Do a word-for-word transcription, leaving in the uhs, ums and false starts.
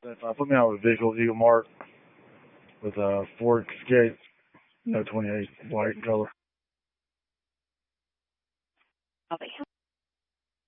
If I put me out with a vehicle, Eagle Mark, with a Ford Escape, no twenty-eight, white color. Okay.